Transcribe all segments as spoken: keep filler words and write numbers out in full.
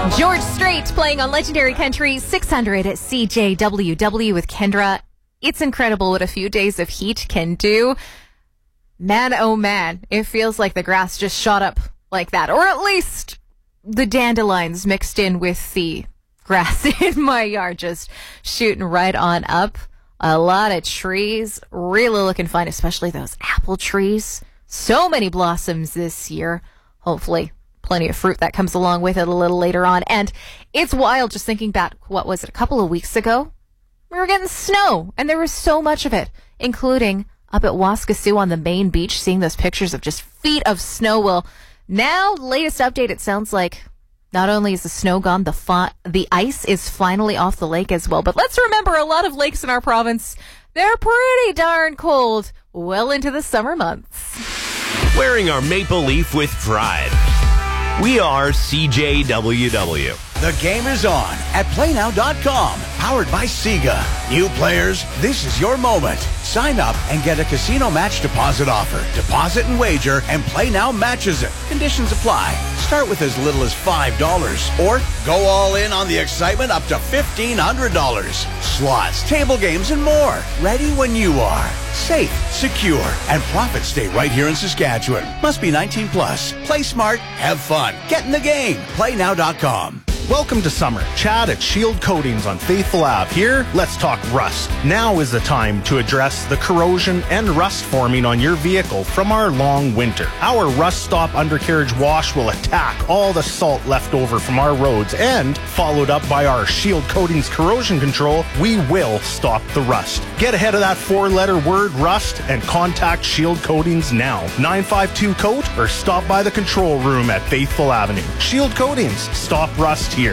George Strait playing on Legendary Country six hundred at C J W W with Kendra. It's incredible what a few days of heat can do. Man, oh man, it feels like the grass just shot up like that. Or at least the dandelions mixed in with the grass in my yard just shooting right on up. A lot of trees really looking fine, especially those apple trees. So many blossoms this year. Hopefully plenty of fruit that comes along with it a little later on. And it's wild just thinking back, what was it, a couple of weeks ago? We were getting snow, and there was so much of it, including up at Waskesiu on the main beach, seeing those pictures of just feet of snow. Well, now, latest update, it sounds like not only is the snow gone, the fi- the ice is finally off the lake as well. But let's remember, a lot of lakes in our province, they're pretty darn cold well into the summer months. Wearing our maple leaf with pride. We are C J W W. The game is on at play now dot com, powered by Sega. New players, this is your moment. Sign up and get a casino match deposit offer. Deposit and wager, and Play Now matches it. Conditions apply. Start with as little as five dollars, or go all in on the excitement up to fifteen hundred dollars. Slots, table games, and more. Ready when you are. Safe, secure, and profits stay right here in Saskatchewan. Must be nineteen plus. Play smart, have fun. Get in the game. play now dot com. Welcome to summer. Chad at Shield Coatings on Faithful Avenue. Here, let's talk rust. Now is the time to address the corrosion and rust forming on your vehicle from our long winter. Our Rust Stop undercarriage wash will attack all the salt left over from our roads, and followed up by our Shield Coatings corrosion control, we will stop the rust. Get ahead of that four-letter word rust and contact Shield Coatings now. nine five two coat or stop by the control room at Faithful Avenue. Shield Coatings. Stop rust here.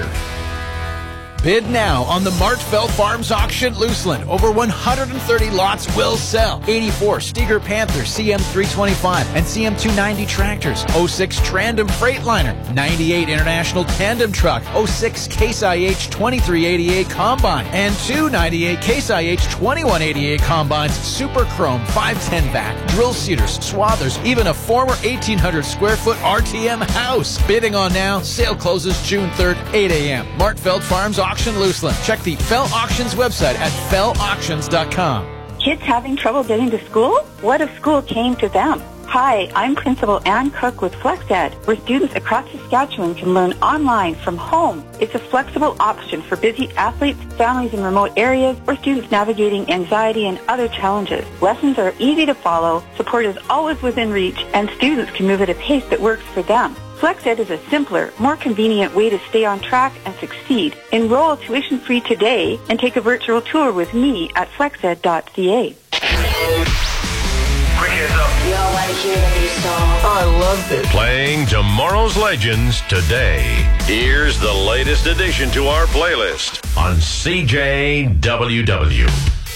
Bid now on the Martveld Farms Auction Looseland. Over one hundred thirty lots will sell. eighty-four Steger Panther C M three twenty-five and C M two ninety tractors. oh six Trandom Freightliner. ninety-eight International Tandem Truck. oh six Case I H twenty-three eighty-eight Combine. And two ninety-eight Case I H twenty-one eighty-eight Combines. Super Chrome five ten vac. Drill seeders, swathers, even a former eighteen hundred square foot R T M house. Bidding on now. Sale closes June third, eight a.m. Martveld Farms Auction Looseland. Check the Fell Auctions website at fell auctions dot com. Kids having trouble getting to school? What if school came to them? Hi, I'm Principal Ann Cook with FlexEd, where students across Saskatchewan can learn online from home. It's a flexible option for busy athletes, families in remote areas, or students navigating anxiety and other challenges. Lessons are easy to follow, support is always within reach, and students can move at a pace that works for them. FlexEd is a simpler, more convenient way to stay on track and succeed. Enroll tuition-free today and take a virtual tour with me at flexed dot c a. Y'all want to hear the new song? I love it. Playing tomorrow's legends today. Here's the latest addition to our playlist on C J W W.